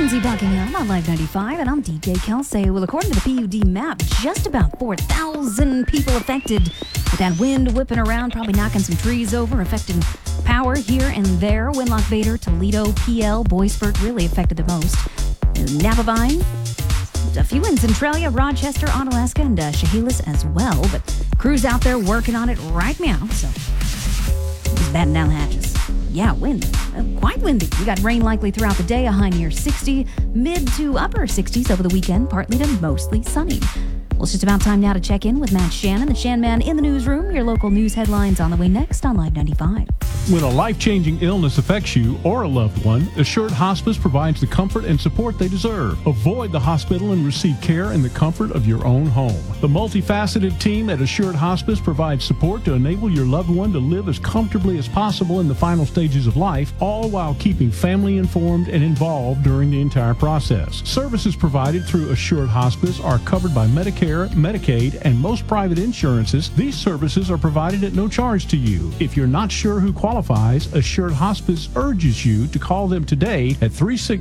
Lindsay Buckingham on Live 95, and I'm DJ Kelsey. Well, according to the PUD map, just about 4,000 people affected with that wind whipping around, probably knocking some trees over, affecting power here and there. Winlock, Vader, Toledo, PL, Boisfort really affected the most. Napavine, a few in Centralia, Rochester, Onalaska, and Chehalis as well. But crews out there working on it right now, so just batting down the hatches. Yeah, wind. Quite windy. We got rain likely throughout the day, a high near 60, mid to upper 60s over the weekend, partly to mostly sunny. Well, it's just about time now to check in with Matt Shannon, the Shan Man in the newsroom. Your local news headlines on the way next on Live 95. When a life-changing illness affects you or a loved one, Assured Hospice provides the comfort and support they deserve. Avoid the hospital and receive care in the comfort of your own home. The multifaceted team at Assured Hospice provides support to enable your loved one to live as comfortably as possible in the final stages of life, all while keeping family informed and involved during the entire process. Services provided through Assured Hospice are covered by Medicare, Medicaid, and most private insurances. These services are provided at no charge to you. If you're not sure who qualifies, Assured Hospice urges you to call them today at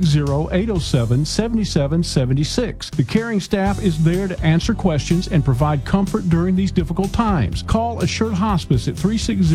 360-807-7776. The caring staff is there to answer questions and provide comfort during these difficult times. Call Assured Hospice at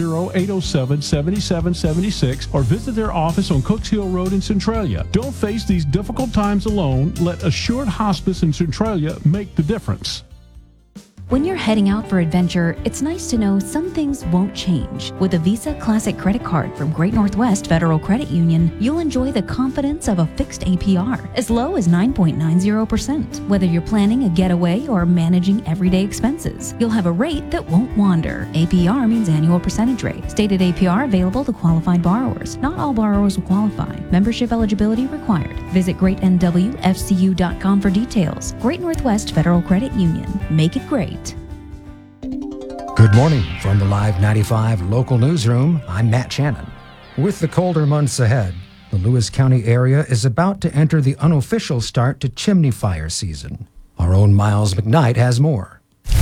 360-807-7776 or visit their office on Cooks Hill Road in Centralia. Don't face these difficult times alone. Let Assured Hospice in Centralia make the difference. When you're heading out for adventure, it's nice to know some things won't change. With a Visa Classic Credit Card from Great Northwest Federal Credit Union, you'll enjoy the confidence of a fixed APR, as low as 9.90%. Whether you're planning a getaway or managing everyday expenses, you'll have a rate that won't wander. APR means annual percentage rate. Stated APR available to qualified borrowers. Not all borrowers will qualify. Membership eligibility required. Visit greatnwfcu.com for details. Great Northwest Federal Credit Union. Make it great. Good morning from the Live 95 local newsroom. I'm Matt Shannon. With the colder months ahead, the Lewis County area is about to enter the unofficial start to chimney fire season. Our own Miles McKnight has more.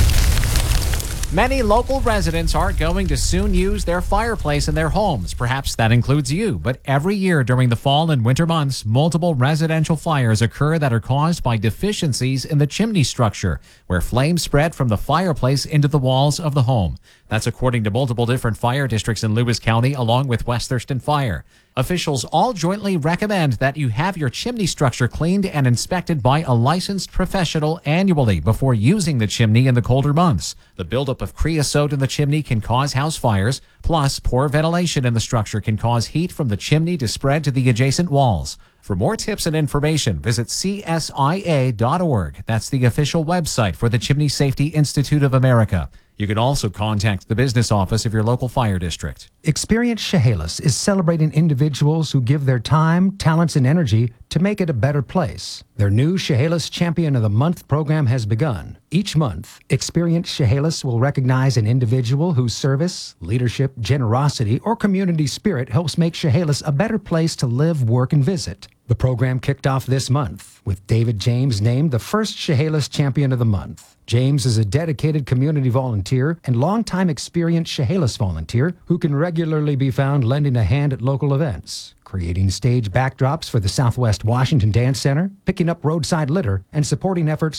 Many local residents are going to soon use their fireplace in their homes. Perhaps that includes you. But every year during the fall and winter months, multiple residential fires occur that are caused by deficiencies in the chimney structure, where flames spread from the fireplace into the walls of the home. That's according to multiple different fire districts in Lewis County, along with West Thurston Fire. Officials all jointly recommend that you have your chimney structure cleaned and inspected by a licensed professional annually before using the chimney in the colder months. The buildup of creosote in the chimney can cause house fires, plus poor ventilation in the structure can cause heat from the chimney to spread to the adjacent walls. For more tips and information, visit csia.org. That's the official website for the Chimney Safety Institute of America. You can also contact the business office of your local fire district. Experience Chehalis is celebrating individuals who give their time, talents, and energy to make it a better place. Their new Chehalis Champion of the Month program has begun. Each month, Experience Chehalis will recognize an individual whose service, leadership, generosity, or community spirit helps make Chehalis a better place to live, work, and visit. The program kicked off this month, with David James named the first Chehalis Champion of the Month. James is a dedicated community volunteer and longtime experienced Chehalis volunteer who can regularly be found lending a hand at local events, creating stage backdrops for the Southwest Washington Dance Center, picking up roadside litter, and supporting efforts